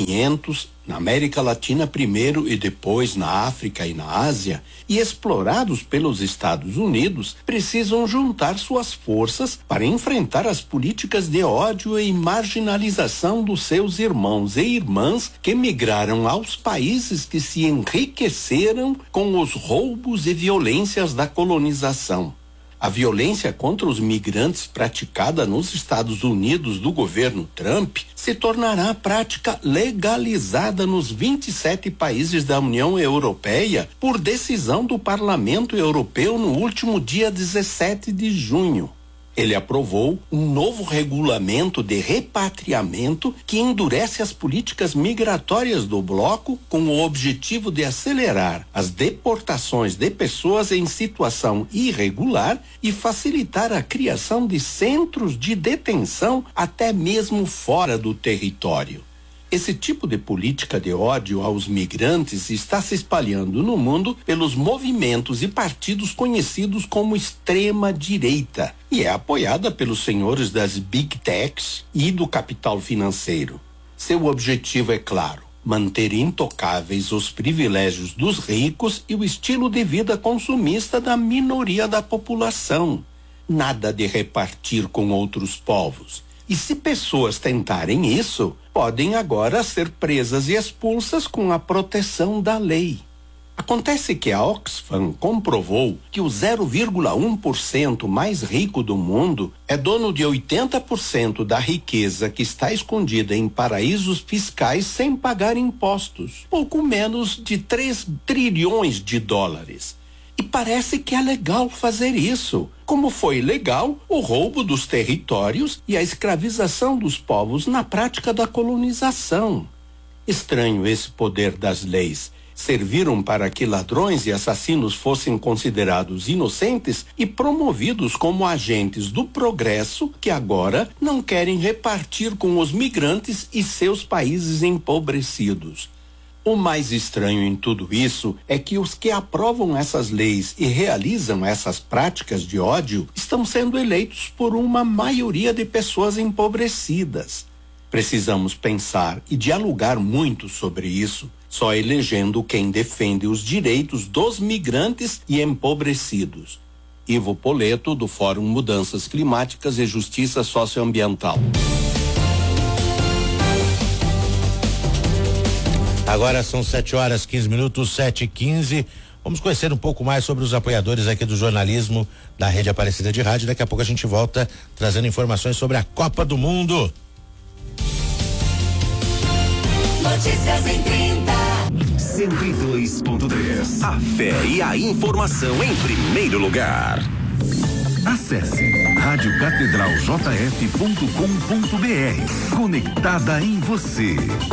1500, na América Latina primeiro e depois na África e na Ásia, e explorados pelos Estados Unidos, precisam juntar suas forças para enfrentar as políticas de ódio e marginalização dos seus irmãos e irmãs que migraram aos países que se enriqueceram com os roubos e violências da colonização. A violência contra os migrantes praticada nos Estados Unidos do governo Trump se tornará prática legalizada nos 27 países da União Europeia por decisão do Parlamento Europeu no último dia 17 de junho. Ele aprovou um novo regulamento de repatriamento que endurece as políticas migratórias do bloco com o objetivo de acelerar as deportações de pessoas em situação irregular e facilitar a criação de centros de detenção até mesmo fora do território. Esse tipo de política de ódio aos migrantes está se espalhando no mundo pelos movimentos e partidos conhecidos como extrema-direita e é apoiada pelos senhores das Big Techs e do capital financeiro. Seu objetivo é claro: manter intocáveis os privilégios dos ricos e o estilo de vida consumista da minoria da população. Nada de repartir com outros povos. E se pessoas tentarem isso, podem agora ser presas e expulsas com a proteção da lei. Acontece que a Oxfam comprovou que o 0,1% mais rico do mundo é dono de 80% da riqueza que está escondida em paraísos fiscais sem pagar impostos, pouco menos de 3 trilhões de dólares. E parece que é legal fazer isso, como foi legal o roubo dos territórios e a escravização dos povos na prática da colonização. Estranho esse poder das leis. Serviram para que ladrões e assassinos fossem considerados inocentes e promovidos como agentes do progresso que agora não querem repartir com os migrantes e seus países empobrecidos. O mais estranho em tudo isso é que os que aprovam essas leis e realizam essas práticas de ódio estão sendo eleitos por uma maioria de pessoas empobrecidas. Precisamos pensar e dialogar muito sobre isso, só elegendo quem defende os direitos dos migrantes e empobrecidos. Ivo Poleto, do Fórum Mudanças Climáticas e Justiça Socioambiental. Agora são 7h15, 7h15. Vamos conhecer um pouco mais sobre os apoiadores aqui do jornalismo da Rede Aparecida de Rádio. Daqui a pouco a gente volta trazendo informações sobre a Copa do Mundo. Notícias em 30. 102.3. A fé e a informação em primeiro lugar. Acesse radiocatedraljf.com.br. Conectada em você.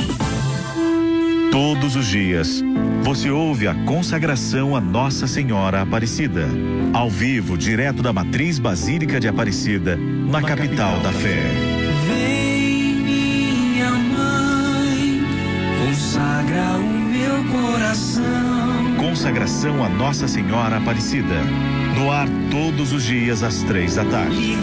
Todos os dias, você ouve a consagração a Nossa Senhora Aparecida. Ao vivo, direto da Matriz Basílica de Aparecida, na capital da fé. Vem, minha mãe, consagra o meu coração. Consagração a Nossa Senhora Aparecida. No ar todos os dias às 3 da tarde.